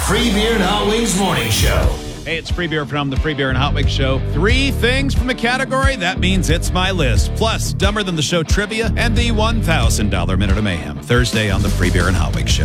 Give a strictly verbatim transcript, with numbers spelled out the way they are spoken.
Free Beer and Hot Wings Morning Show. Hey, it's Free Beer from the Free Beer and Hot Wings Show. Three things from the category, that means it's my list. Plus, Dumber Than the Show trivia and the one thousand dollars Minute of Mayhem. Thursday on the Free Beer and Hot Wings Show.